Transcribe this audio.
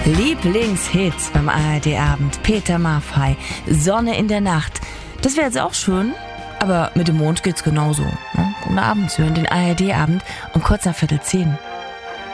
Lieblingshits beim ARD-Abend. Peter Maffay, Sonne in der Nacht. Das wäre jetzt auch schön, aber mit dem Mond geht's genauso. Ne? Guten Abend, Sie hören den ARD-Abend um kurz nach 9:15.